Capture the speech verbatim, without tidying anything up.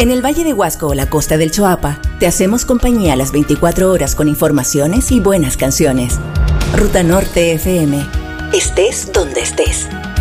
En el Valle de Huasco o la costa del Choapa, te hacemos compañía a las veinticuatro horas con informaciones y buenas canciones. Ruta Norte F M. Estés donde estés.